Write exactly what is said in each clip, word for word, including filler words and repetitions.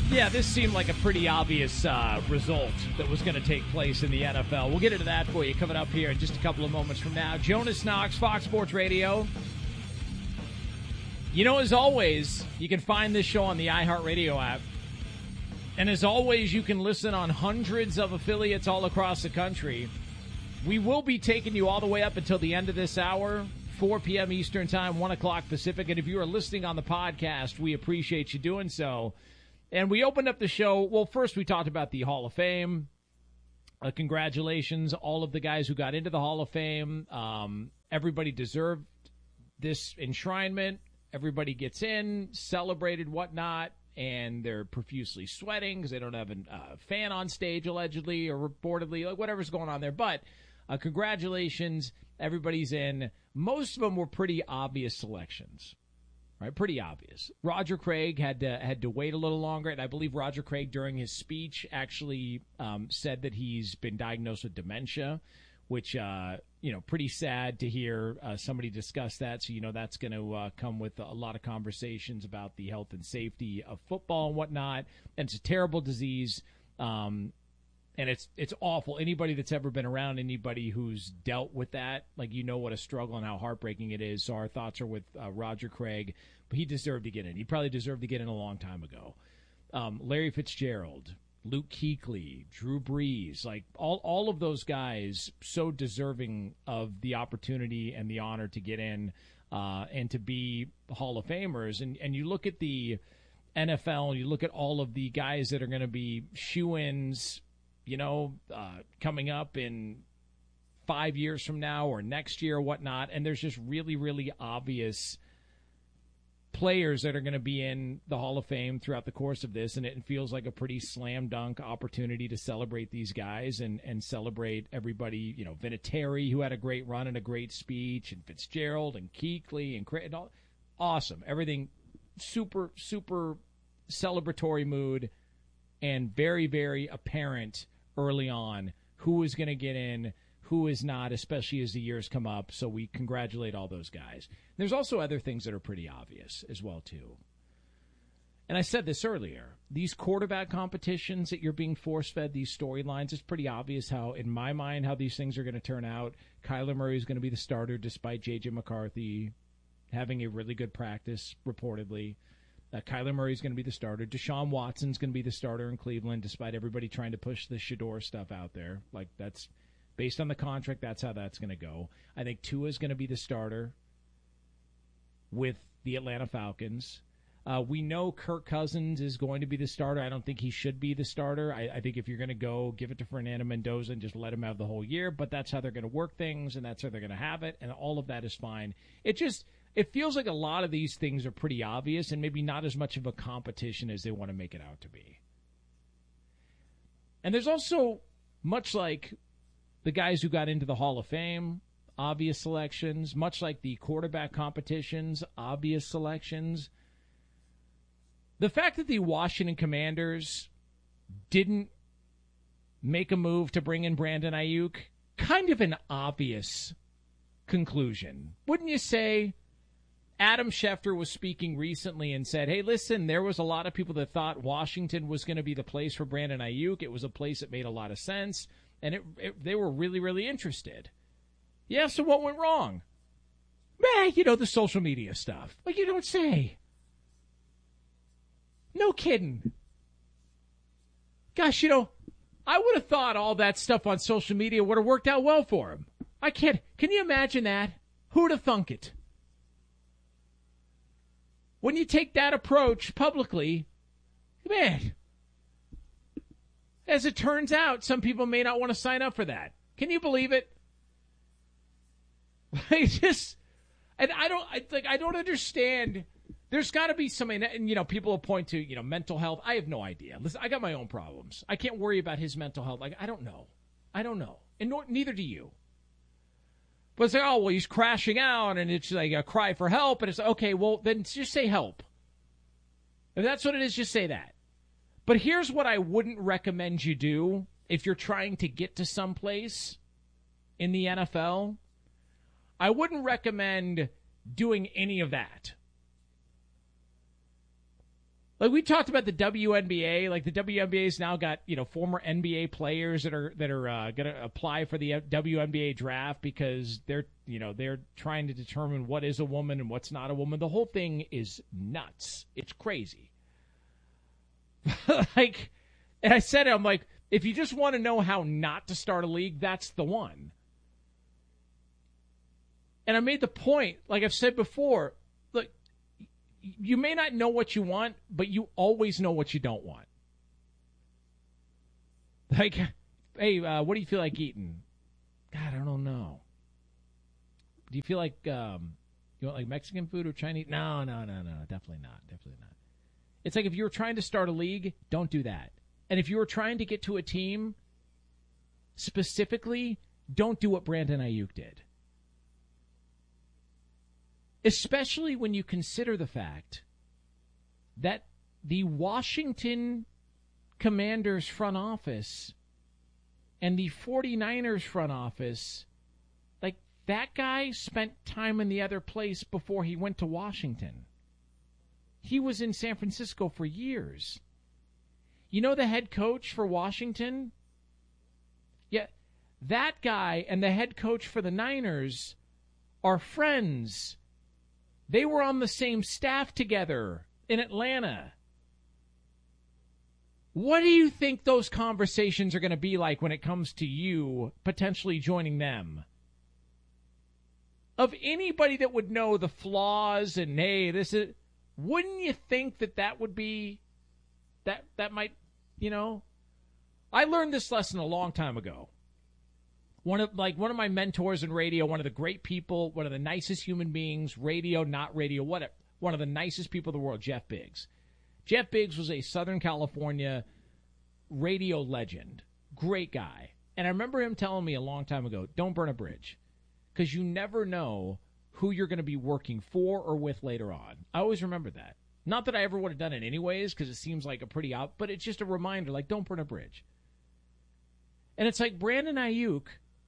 Yeah, this seemed like a pretty obvious uh, result that was going to take place in the N F L. We'll get into that for you coming up here in just a couple of moments from now. Jonas Knox, Fox Sports Radio. You know, as always, you can find this show on the iHeartRadio app. And as always, you can listen on hundreds of affiliates all across the country. We will be taking you all the way up until the end of this hour, four p.m. Eastern Time, one o'clock Pacific. And if you are listening on the podcast, we appreciate you doing so. And we opened up the show. Well, first we talked about the Hall of Fame. Uh, congratulations, all of the guys who got into the Hall of Fame. Um, everybody deserved this enshrinement. Everybody gets in, celebrated, whatnot, and they're profusely sweating because they don't have a uh, fan on stage, allegedly, or reportedly, like whatever's going on there. But uh, congratulations, everybody's in. Most of them were pretty obvious selections. Right, pretty obvious. Roger Craig had to had to wait a little longer, and I believe Roger Craig during his speech actually um, said that he's been diagnosed with dementia, which uh, you know, pretty sad to hear uh, somebody discuss that. So you know that's going to uh, come with a lot of conversations about the health and safety of football and whatnot. And it's a terrible disease. Um, And it's it's awful. Anybody that's ever been around anybody who's dealt with that, like, you know what a struggle and how heartbreaking it is. So our thoughts are with uh, Roger Craig, but he deserved to get in. He probably deserved to get in a long time ago. Um, Larry Fitzgerald, Luke Kuechly, Drew Brees, like all all of those guys, so deserving of the opportunity and the honor to get in uh, and to be Hall of Famers. And and you look at the N F L, you look at all of the guys that are going to be shoo-ins, you know, uh, coming up in five years from now or next year or whatnot, and there's just really, really obvious players that are going to be in the Hall of Fame throughout the course of this, and it feels like a pretty slam dunk opportunity to celebrate these guys and, and celebrate everybody, you know, Vinatieri, who had a great run and a great speech, and Fitzgerald and Kuechly and Cra- and all, awesome. Everything super, super celebratory mood, and very, very apparent early on who is going to get in, who is not, especially as the years come up. So we congratulate all those guys. There's also other things that are pretty obvious as well, too. And I said this earlier. These quarterback competitions that you're being force-fed, these storylines, it's pretty obvious how, in my mind, how these things are going to turn out. Kyler Murray is going to be the starter despite J J McCarthy having a really good practice, reportedly. Uh, Kyler Murray's going to be the starter. Deshaun Watson's going to be the starter in Cleveland, despite everybody trying to push the Shador stuff out there. Like, that's based on the contract, that's how that's going to go. I think Tua's going to be the starter with the Atlanta Falcons. Uh, we know Kirk Cousins is going to be the starter. I don't think he should be the starter. I, I think if you're going to go, give it to Fernando Mendoza and just let him have the whole year. But that's how they're going to work things, and that's how they're going to have it, and all of that is fine. It just... It feels like a lot of these things are pretty obvious and maybe not as much of a competition as they want to make it out to be. And there's also, much like the guys who got into the Hall of Fame, obvious selections, much like the quarterback competitions, obvious selections. The fact that the Washington Commanders didn't make a move to bring in Brandon Ayuk, kind of an obvious conclusion. Wouldn't you say? Adam Schefter was speaking recently and said, hey, listen, there was a lot of people that thought Washington was going to be the place for Brandon Ayuk. It was a place that made a lot of sense, and it, it, they were really, really interested. Yeah, so what went wrong? Man, you know, the social media stuff. Like, you don't say. No kidding. Gosh, you know, I would have thought all that stuff on social media would have worked out well for him. I can't. Can you imagine that? Who'd have thunk it? When you take that approach publicly, man, as it turns out, some people may not want to sign up for that. Can you believe it? I just, and I don't, I like, I don't understand. There's got to be something, and you know, people will point to, you know, mental health. I have no idea. Listen, I got my own problems. I can't worry about his mental health. Like, I don't know. I don't know, and nor, neither do you. But it's like, oh, well, he's crashing out, and it's like a cry for help. And it's like, okay, well, then just say help. If that's what it is, just say that. But here's what I wouldn't recommend you do if you're trying to get to someplace in the N F L. I wouldn't recommend doing any of that. Like we talked about the W N B A, like the W N B A's now got, you know, former N B A players that are that are uh, going to apply for the W N B A draft because they're, you know, they're trying to determine what is a woman and what's not a woman. The whole thing is nuts. It's crazy. Like, and I said it, I'm like, if you just want to know how not to start a league, that's the one. And I made the point, like I've said before, look, you may not know what you want, but you always know what you don't want. Like, hey, uh, what do you feel like eating? God, I don't know. Do you feel like, um, you want like Mexican food or Chinese? No, no, no, no, definitely not, definitely not. It's like if you were trying to start a league, don't do that. And if you were trying to get to a team, specifically, don't do what Brandon Ayuk did. Especially when you consider the fact that the Washington Commanders front office and the 49ers front office, like that guy spent time in the other place before he went to Washington. He was in San Francisco for years. You know the head coach for Washington? Yeah, that guy and the head coach for the Niners are friends. They were on the same staff together in Atlanta. What do you think those conversations are going to be like when it comes to you potentially joining them? Of anybody that would know the flaws and, hey, this is... Wouldn't you think that that would be, that that might, you know? I learned this lesson a long time ago. One of, like, one of my mentors in radio, one of the great people, one of the nicest human beings, radio, not radio, whatever, one of the nicest people in the world, Jeff Biggs. Jeff Biggs was a Southern California radio legend. Great guy. And I remember him telling me a long time ago, don't burn a bridge. Because you never know who you're going to be working for or with later on. I always remember that. Not that I ever would have done it anyways, because it seems like a pretty out, but it's just a reminder, like, don't burn a bridge. And it's like Brandon Ayuk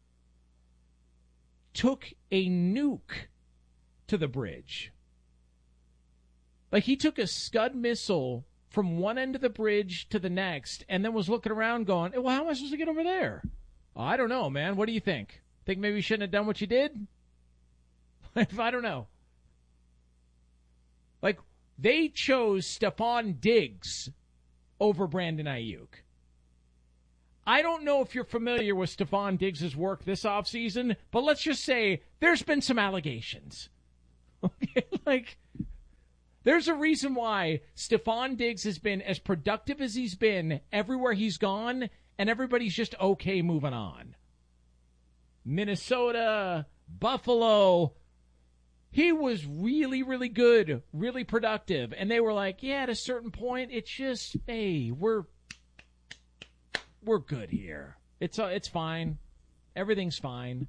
took a nuke to the bridge. Like, he took a Scud missile from one end of the bridge to the next, and then was looking around going, well, how am I supposed to get over there? Oh, I don't know, man. What do you think? Think maybe you shouldn't have done what you did? I don't know. Like, they chose Stephon Diggs over Brandon Ayuk. I don't know if you're familiar with Stephon Diggs' work this offseason, but let's just say there's been some allegations. Okay, like, there's a reason why Stephon Diggs has been as productive as he's been everywhere he's gone, and everybody's just okay moving on. Minnesota, Buffalo... He was really, really good, really productive. And they were like, yeah, at a certain point, it's just, hey, we're we're good here. It's uh, it's fine. Everything's fine.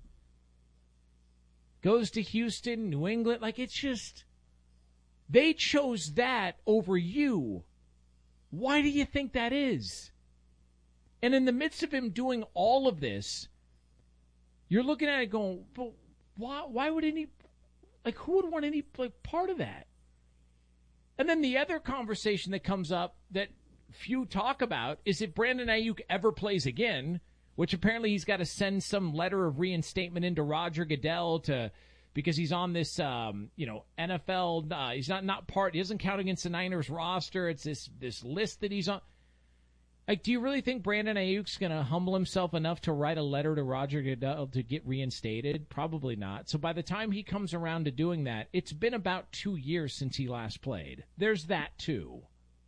Goes to Houston, New England. Like, it's just, they chose that over you. Why do you think that is? And in the midst of him doing all of this, you're looking at it going, well, why, why would any... Like, who would want any like, part of that? And then the other conversation that comes up that few talk about is if Brandon Ayuk ever plays again, which apparently he's got to send some letter of reinstatement into Roger Goodell to, because he's on this, um, you know, N F L. Uh, he's not not part. He doesn't count against the Niners roster. It's this this list that he's on. Like, do you really think Brandon Ayuk's going to humble himself enough to write a letter to Roger Goodell to get reinstated? Probably not. So by the time he comes around to doing that, it's been about two years since he last played. There's that, too.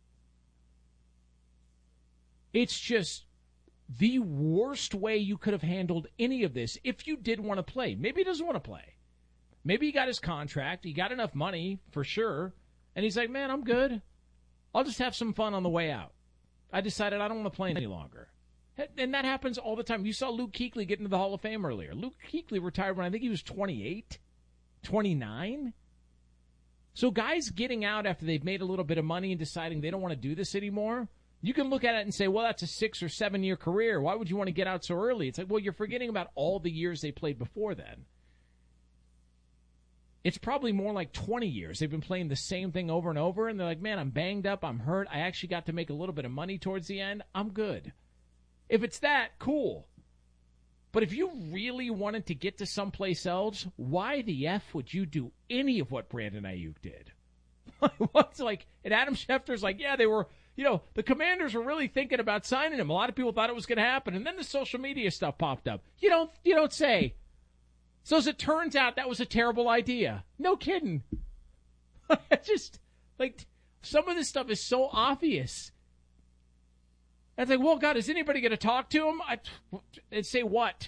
It's just the worst way you could have handled any of this if you did want to play. Maybe he doesn't want to play. Maybe he got his contract. He got enough money, for sure. And he's like, man, I'm good. I'll just have some fun on the way out. I decided I don't want to play any longer. And that happens all the time. You saw Luke Kuechly get into the Hall of Fame earlier. Luke Kuechly retired when I think he was twenty-eight, twenty-nine. So guys getting out after they've made a little bit of money and deciding they don't want to do this anymore, you can look at it and say, well, that's a six- or seven-year career. Why would you want to get out so early? It's like, well, you're forgetting about all the years they played before then. it's probably more like twenty years. They've been playing the same thing over and over, and they're like, man, I'm banged up, I'm hurt, I actually got to make a little bit of money towards the end, I'm good. If it's that, cool. But if you really wanted to get to someplace else, why the F would you do any of what Brandon Ayuk did? What's like, and Adam Schefter's like, yeah, they were, you know, the Commanders were really thinking about signing him. A lot of people thought it was going to happen, and then the social media stuff popped up. You don't, you don't say. So as it turns out, that was a terrible idea. No kidding. Just like some of this stuff is so obvious. It's like, well, God, is anybody going to talk to him? I, and say what?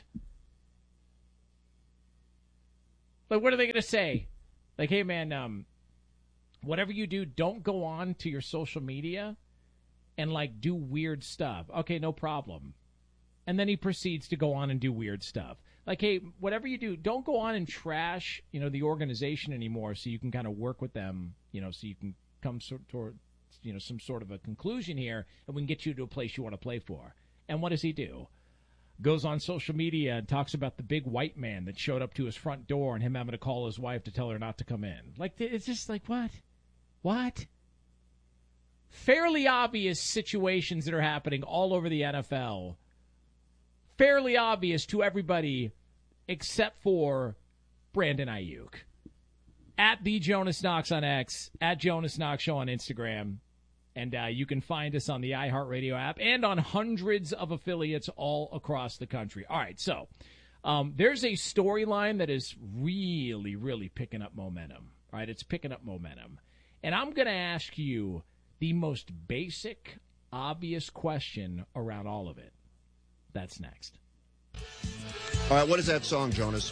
Like, what are they going to say? Like, hey, man, um, whatever you do, don't go on to your social media and, like, do weird stuff. Okay, no problem. And then he proceeds to go on and do weird stuff. Like, hey, whatever you do, don't go on and trash, you know, the organization anymore so you can kind of work with them, you know, so you can come sort toward, you know, some sort of a conclusion here, and we can get you to a place you want to play for. And what does he do? Goes on social media and talks about the big white man that showed up to his front door and him having to call his wife to tell her not to come in. Like, it's just like, what? What? Fairly obvious situations that are happening all over the N F L. Fairly obvious to everybody except for Brandon Ayuk. At the Jonas Knox on X, at Jonas Knox Show on Instagram. And uh, you can find us on the iHeartRadio app and on hundreds of affiliates all across the country. All right, so um, there's a storyline that is really, really picking up momentum. All right, it's picking up momentum. And I'm going to ask you the most basic, obvious question around all of it. That's next. All right, what is that song, Jonas?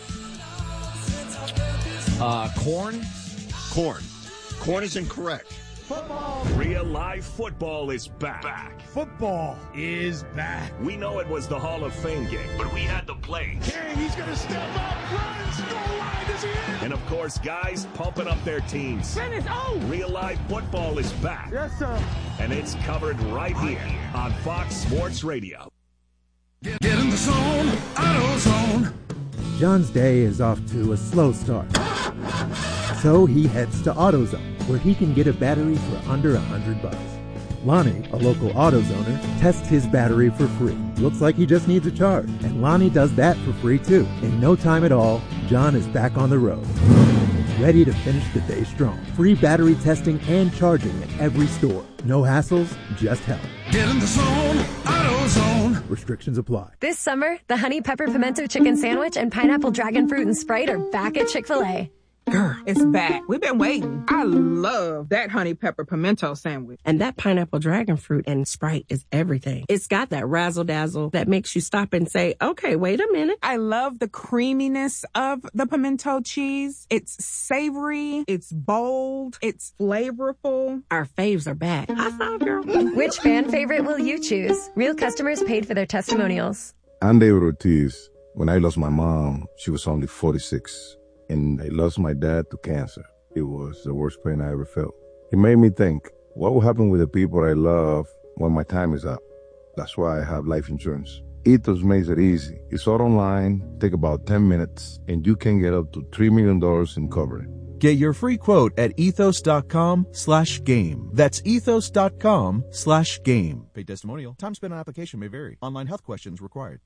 Uh, Corn? Corn. Corn is incorrect. Football. Real live football is back. back. Football is back. We know it was the Hall of Fame game, but we had the plays. Gang, he's going to step up, run, score line, is he in? And, of course, guys pumping up their teams. Finish, oh! Real live football is back. Yes, sir. And it's covered right here on Fox Sports Radio. Get, get in the zone, AutoZone. John's day is off to a slow start. So he heads to AutoZone, where he can get a battery for under a hundred bucks. Lonnie, a local AutoZoner, tests his battery for free. Looks like he just needs a charge, and Lonnie does that for free too. In no time at all, John is back on the road, ready to finish the day strong. Free battery testing and charging at every store. No hassles, just help. Get in the zone, AutoZone. Restrictions apply. This summer, the Honey Pepper Pimento Chicken Sandwich and Pineapple Dragon Fruit and Sprite are back at Chick-fil-A. Girl, it's back. We've been waiting. I love that honey pepper pimento sandwich. And that pineapple dragon fruit and Sprite is everything. It's got that razzle-dazzle that makes you stop and say, okay, wait a minute. I love the creaminess of the pimento cheese. It's savory. It's bold. It's flavorful. Our faves are back. High five, girl. Which fan favorite will you choose? Real customers paid for their testimonials. I'm David Ortiz. When I lost my mom, she was only forty-six. And I lost my dad to cancer. It was the worst pain I ever felt. It made me think, what will happen with the people I love when my time is up? That's why I have life insurance. Ethos makes it easy. It's all online, take about ten minutes, and you can get up to three million dollars in coverage. Get your free quote at ethos.com slash game. That's ethos.com slash game. Paid testimonial. Time spent on application may vary. Online health questions required.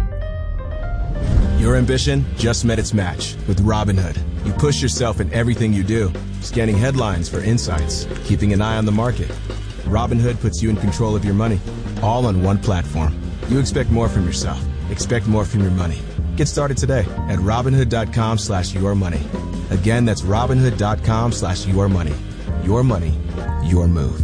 Your ambition just met its match with Robinhood. You push yourself in everything you do, scanning headlines for insights, keeping an eye on the market. Robinhood puts you in control of your money, all on one platform. You expect more from yourself. Expect more from your money. Get started today at Robinhood.com slash your money. Again, that's Robinhood.com slash your money. Your money, your move.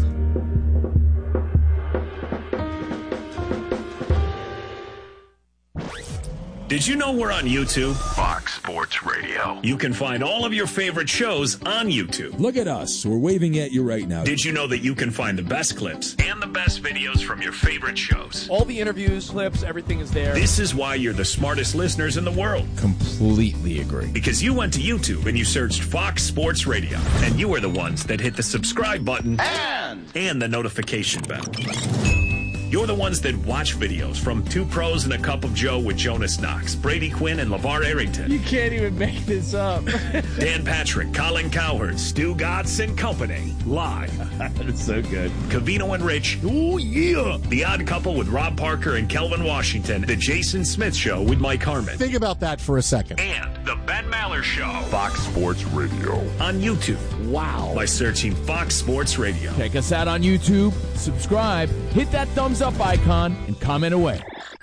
Did you know we're on YouTube? Fox Sports Radio. You can find all of your favorite shows on YouTube. Look at us. We're waving at you right now. Did you know that you can find the best clips and the best videos from your favorite shows? All the interviews, clips, everything is there. This is why you're the smartest listeners in the world. Completely agree. Because you went to YouTube and you searched Fox Sports Radio. And you are the ones that hit the subscribe button and, and the notification bell. You're the ones that watch videos from Two Pros and a Cup of Joe with Jonas Knox, Brady Quinn, and LeVar Arrington. You can't even make this up. Dan Patrick, Colin Cowherd, Stu Gatz and Company. Live. That's so good. Covino and Rich. Oh, yeah. The Odd Couple with Rob Parker and Kelvin Washington. The Jason Smith Show with Mike Harmon. Think about that for a second. And The Ben Maller Show. Fox Sports Radio. On YouTube. Wow. By searching Fox Sports Radio. Check us out on YouTube. Subscribe. Hit that thumbs up icon and comment away.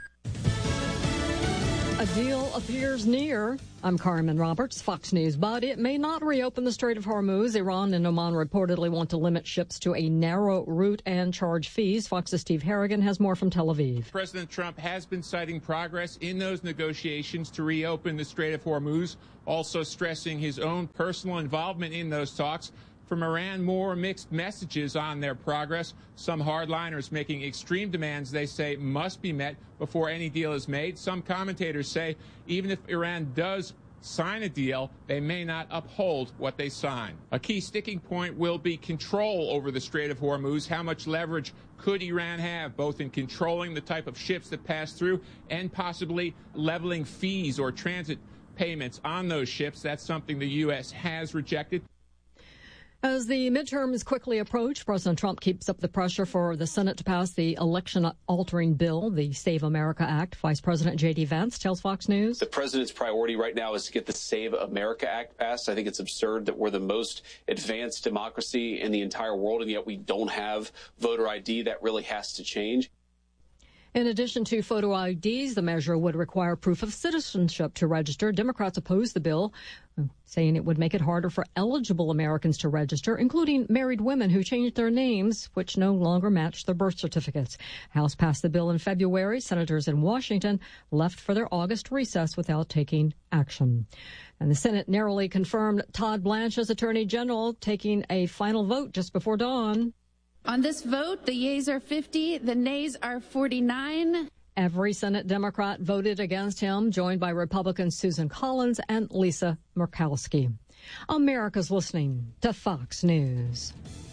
A deal appears near. I'm Carmen Roberts, Fox News, but it may not reopen the Strait of Hormuz. Iran and Oman reportedly want to limit ships to a narrow route and charge fees. Fox's Steve Harrigan has more from Tel Aviv. President Trump has been citing progress in those negotiations to reopen the Strait of Hormuz, also stressing his own personal involvement in those talks. From Iran, more mixed messages on their progress. Some hardliners making extreme demands they say must be met before any deal is made. Some commentators say even if Iran does sign a deal, they may not uphold what they sign. A key sticking point will be control over the Strait of Hormuz. How much leverage could Iran have, both in controlling the type of ships that pass through and possibly leveling fees or transit payments on those ships? That's something the U S has rejected. As the midterms quickly approach, President Trump keeps up the pressure for the Senate to pass the election-altering bill, the Save America Act. Vice President J D. Vance tells Fox News. The president's priority right now is to get the Save America Act passed. I think it's absurd that we're the most advanced democracy in the entire world, and yet we don't have voter I D. That really has to change. In addition to photo I Ds, the measure would require proof of citizenship to register. Democrats oppose the bill, saying it would make it harder for eligible Americans to register, including married women who changed their names, which no longer match their birth certificates. House passed the bill in February. Senators in Washington left for their August recess without taking action. And the Senate narrowly confirmed Todd Blanche as Attorney General, taking a final vote just before dawn. On this vote, the yeas are fifty, the nays are forty-nine. Every Senate Democrat voted against him, joined by Republicans Susan Collins and Lisa Murkowski. America's listening to Fox News.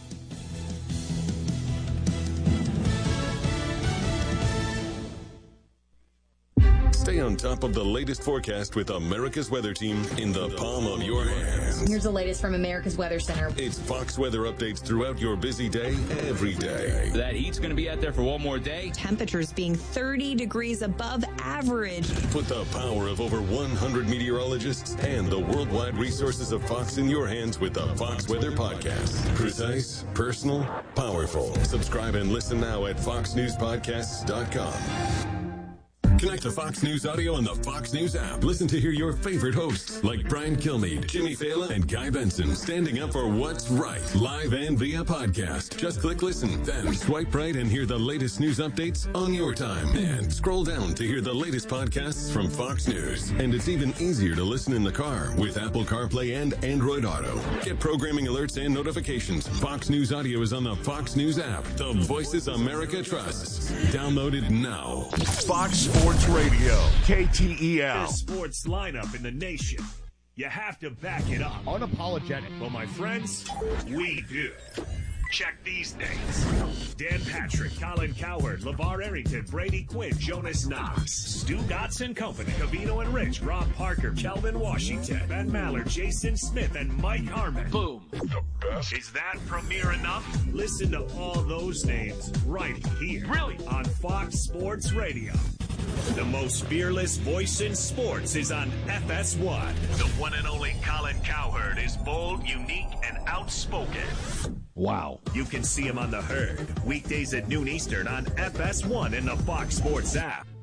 Stay on top of the latest forecast with America's Weather Team in the palm of your hands. Here's the latest from America's Weather Center. It's Fox weather updates throughout your busy day, every day. That heat's going to be out there for one more day. Temperatures being thirty degrees above average. Put the power of over one hundred meteorologists and the worldwide resources of Fox in your hands with the Fox Weather Podcast. Precise, personal, powerful. Subscribe and listen now at fox news podcasts dot com. Connect to Fox News Audio on the Fox News app. Listen to hear your favorite hosts like Brian Kilmeade, Jimmy Fallon, and Guy Benson standing up for what's right, live and via podcast. Just click listen, then swipe right and hear the latest news updates on your time. And scroll down to hear the latest podcasts from Fox News. And it's even easier to listen in the car with Apple CarPlay and Android Auto. Get programming alerts and notifications. Fox News Audio is on the Fox News app. The voices America trusts. Download it now. Fox Sports Radio, K T E L. Best sports lineup in the nation. You have to back it up. Unapologetic. Well, my friends, we do. Check these names. Dan Patrick, Colin Cowherd, LeVar Arrington, Brady Quinn, Jonas Knox, Stu Gatz and Company, Covino and Rich, Rob Parker, Kelvin Washington, Ben Maller, Jason Smith, and Mike Harmon. Boom. The best. Is that premiere enough? Listen to all those names right here. Really? On Fox Sports Radio. The most fearless voice in sports is on F S one. The one and only Colin Cowherd is bold, unique, and outspoken. Wow. You can see him on The Herd, weekdays at noon Eastern on F S one in the Fox Sports app.